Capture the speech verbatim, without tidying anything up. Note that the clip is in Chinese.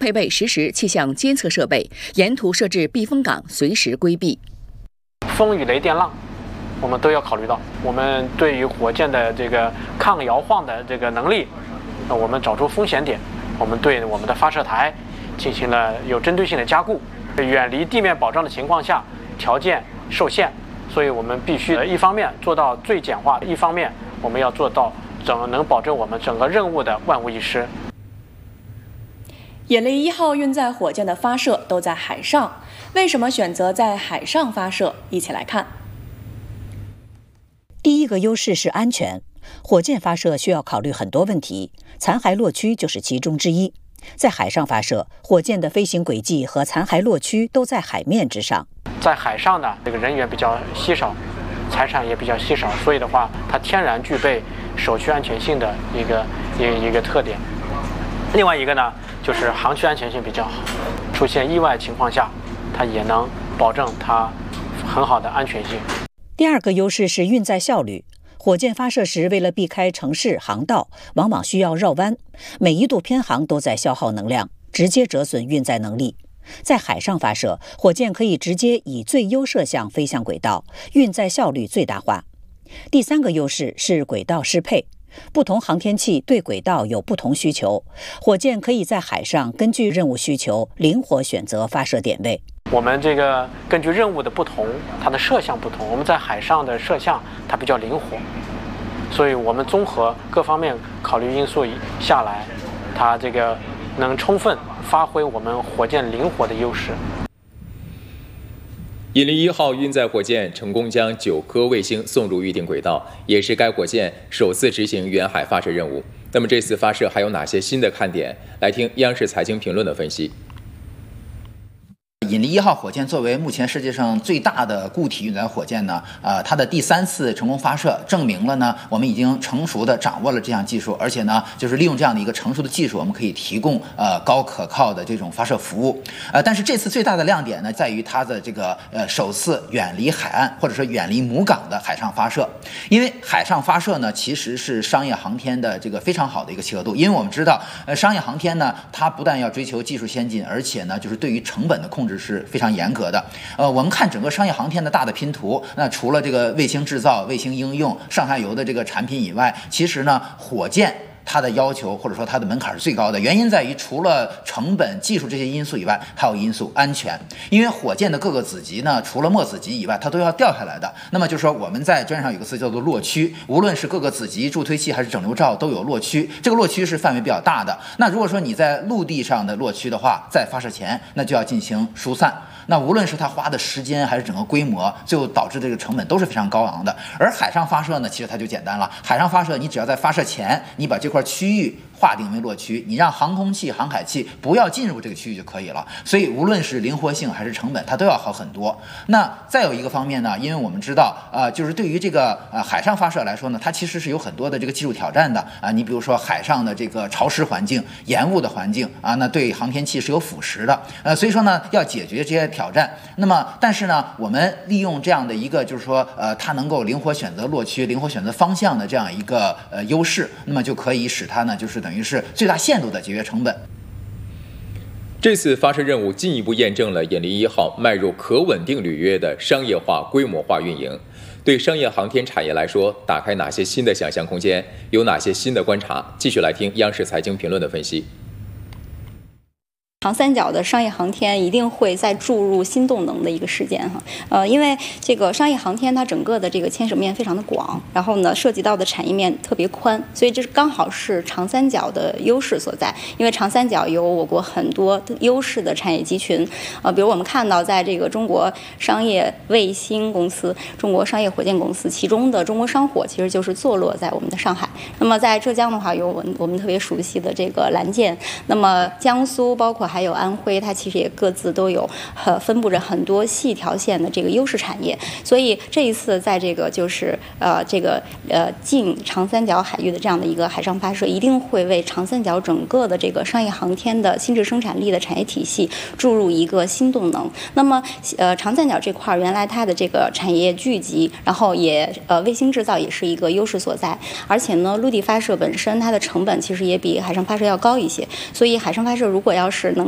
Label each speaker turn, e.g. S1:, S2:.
S1: 配备实时气象监测设备，沿途设置避风港，随时规避。
S2: 风雨雷电浪，我们都要考虑到。我们对于火箭的这个抗摇晃的这个能力，那我们找出风险点，我们对我们的发射台进行了有针对性的加固。远离地面保障的情况下，条件受限，所以我们必须一方面做到最简化，一方面我们要做到整能保证我们整个任务的万无一失。
S3: 引力一号运载火箭的发射都在海上，为什么选择在海上发射？一起来看。
S4: 第一个优势是安全，火箭发射需要考虑很多问题，残骸落区就是其中之一。在海上发射，火箭的飞行轨迹和残骸落区都在海面之上。
S2: 在海上呢，这个人员比较稀少，财产也比较稀少，所以的话，它天然具备首区安全性的一个一一个特点。另外一个呢，就是航区安全性比较好，出现意外情况下，它也能保证它很好的安全性。
S4: 第二个优势是运载效率。火箭发射时，为了避开城市航道，往往需要绕弯，每一度偏航都在消耗能量，直接折损运载能力。在海上发射，火箭可以直接以最优射向飞向轨道，运载效率最大化。第三个优势是轨道适配。不同航天器对轨道有不同需求，火箭可以在海上根据任务需求灵活选择发射点位。
S2: 我们这个根据任务的不同，它的射向不同，我们在海上的射向它比较灵活，所以我们综合各方面考虑因素下来，它这个能充分发挥我们火箭灵活的优势。
S5: 引力一号运载火箭成功将九颗卫星送入预定轨道，也是该火箭首次执行远海发射任务。那么这次发射还有哪些新的看点？来听央视财经评论的分析。
S6: 引力一号火箭作为目前世界上最大的固体运载火箭呢，呃，它的第三次成功发射，证明了呢，我们已经成熟的掌握了这项技术，而且呢，就是利用这样的一个成熟的技术，我们可以提供呃高可靠的这种发射服务。呃，但是这次最大的亮点呢，在于它的这个呃首次远离海岸或者说远离母港的海上发射。因为海上发射呢，其实是商业航天的这个非常好的一个契合度，因为我们知道，呃，商业航天呢，它不但要追求技术先进，而且呢，就是对于成本的控制是非常严格的。呃，我们看整个商业航天的大的拼图，那除了这个卫星制造、卫星应用、上下游的这个产品以外，其实呢，火箭它的要求或者说它的门槛是最高的，原因在于除了成本、技术这些因素以外，还有因素安全。因为火箭的各个子级呢，除了末子级以外，它都要掉下来的。那么就是说，我们在专业上有个词叫做落区，无论是各个子级、助推器还是整流罩都有落区，这个落区是范围比较大的。那如果说你在陆地上的落区的话，在发射前那就要进行疏散。那无论是它花的时间还是整个规模，最后导致这个成本都是非常高昂的。而海上发射呢，其实它就简单了。海上发射，你只要在发射前，你把这块区域划定为落区，你让航空器、航海器不要进入这个区域就可以了。所以无论是灵活性还是成本，它都要好很多。那再有一个方面呢，因为我们知道，呃，就是对于这个呃海上发射来说呢，它其实是有很多的这个技术挑战的啊、呃。你比如说海上的这个潮湿环境、盐雾的环境啊，那对航天器是有腐蚀的。呃，所以说呢，要解决这些挑战。那么，但是呢，我们利用这样的一个，就是说，呃，它能够灵活选择落区、灵活选择方向的这样一个呃优势，那么就可以使它呢，就是等于是最大限度的节约成本。
S5: 这次发射任务进一步验证了引力一号迈入可稳定履约的商业化、规模化运营。对商业航天产业来说，打开哪些新的想象空间？有哪些新的观察？继续来听央视财经评论的分析。
S7: 长三角的商业航天一定会再注入新动能的一个事件哈，呃，因为这个商业航天它整个的这个牵扯面非常的广，然后呢涉及到的产业面特别宽，所以这是刚好是长三角的优势所在。因为长三角有我国很多优势的产业集群，呃，比如我们看到在这个中国商业卫星公司、中国商业火箭公司，其中的中国商火其实就是坐落在我们的上海。那么在浙江的话，有我们我们特别熟悉的这个蓝箭，那么江苏包括还有安徽，它其实也各自都有呃分布着很多细条线的这个优势产业，所以这一次在这个就是呃这个呃近长三角海域的这样的一个海上发射，一定会为长三角整个的这个商业航天的新质生产力的产业体系注入一个新动能。那么呃长三角这块原来它的这个产业聚集，然后也呃卫星制造也是一个优势所在，而且呢陆地发射本身它的成本其实也比海上发射要高一些，所以海上发射如果要是能